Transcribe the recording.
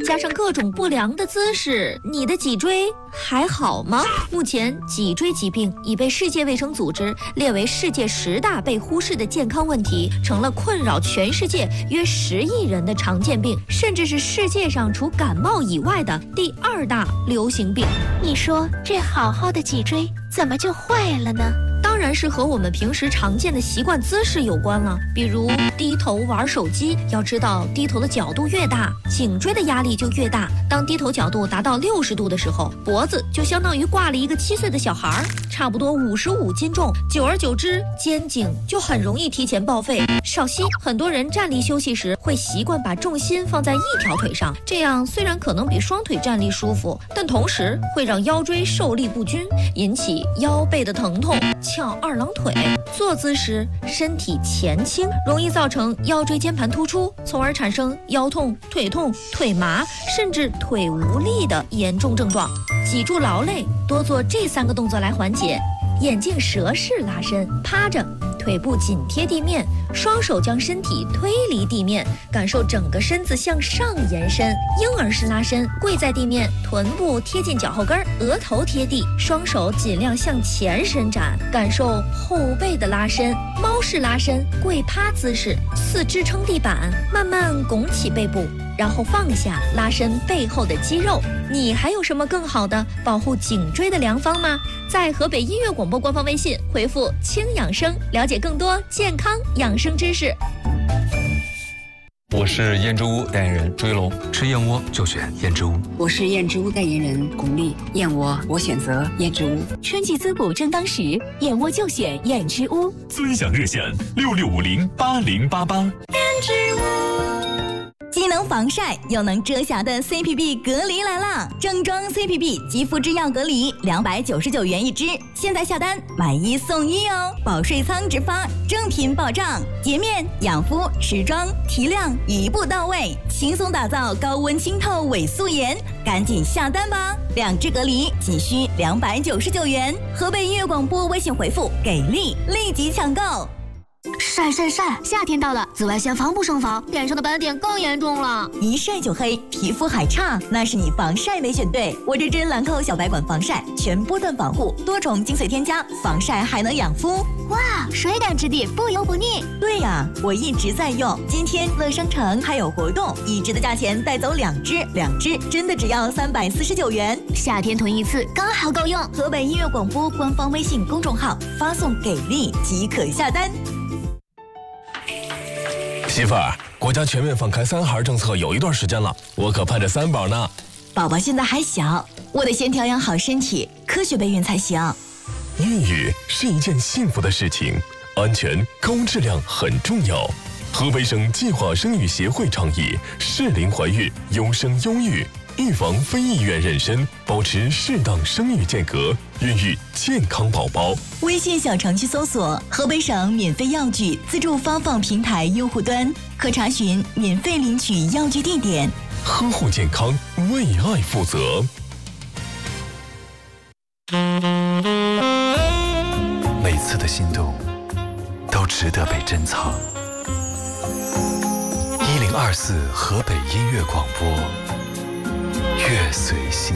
加上各种不良的姿势，你的脊椎还好吗？目前，脊椎疾病已被世界卫生组织列为世界10大被忽视的健康问题，成了困扰全世界约10亿人的常见病，甚至是世界上除感冒以外的第2大流行病。 你说这好好的脊椎怎么就坏了呢？ 当然是和我们平时常见的习惯姿势有关了，比如低头玩手机。要知道，低头的角度越大，颈椎的压力就越大。当低头角度达到60度的时候，脖子就相当于挂了一个7岁的小孩，差不多55斤重。久而久之，肩颈就很容易提前报废。少息，很多人站立休息时会习惯把重心放在一条腿上，这样虽然可能比双腿站立舒服，但同时会让腰椎受力不均，引起腰背的疼痛。翘2郎腿，坐姿时身体前倾，容易造成腰椎间盘突出，从而产生腰痛、腿痛、腿麻，甚至腿无力的严重症状。脊柱劳累，多做这3个动作来缓解。眼镜蛇式拉伸，趴着，腿部紧贴地面，双手将身体推离地面，感受整个身子向上延伸。婴儿式拉伸，跪在地面，臀部贴近脚后跟，额头贴地，双手尽量向前伸展，感受后背的拉伸。猫式拉伸，跪趴姿势，四肢撑地板，慢慢拱起背部，然后放下，拉伸背后的肌肉。你还有什么更好的保护颈椎的良方吗？在河北音乐广播官方微信回复“轻养生”，了解更多健康养生知识。 我是燕之屋代言人追龙， 吃燕窝就选燕之屋。 我是燕之屋代言人巩俐，燕窝我选择燕之屋。 春季滋补正当时，燕窝就选燕之屋。 尊享热线66508088。燕之屋。 既能防晒又能遮瑕的 CPB 隔离来啦！正装 CPB 肌肤之钥隔离299元一支，现在下单买1送1哦！保税仓直发，正品保障，洁面、养肤、持妆、提亮一步到位，轻松打造高温清透伪素颜，赶紧下单吧！2支隔离仅需299元，河北音乐广播微信回复“给力”立即抢购。 晒！夏天到了，紫外线防不胜防，脸上的斑点更严重了。 一晒就黑，皮肤还差，那是你防晒没选对。我这支兰蔻小白管防晒，全波段保护，多重精粹添加，防晒还能养肤。 哇，水感质地，不油不腻。 对呀，我一直在用。今天乐商城还有活动，1支的价钱带走2支，2支真的只要349元。 夏天囤1次刚好够用。 河北音乐广播官方微信公众号发送“给力”即可下单。 媳妇儿，国家全面放开3孩政策有一段时间了，我可盼着3宝呢。 宝宝现在还小，我得先调养好身体，科学备孕才行。 孕育是一件幸福的事情，安全高质量很重要。河北省计划生育协会倡议适龄怀孕，优生优育，预防非意愿妊娠，保持适当生育间隔，孕育健康宝宝。 微信小程序搜索河北省免费药具自助发放平台用户端，可查询免费领取药具地点。 呵护健康，为爱负责。 每次的心动都值得被珍藏。1024河北音乐广播，乐随心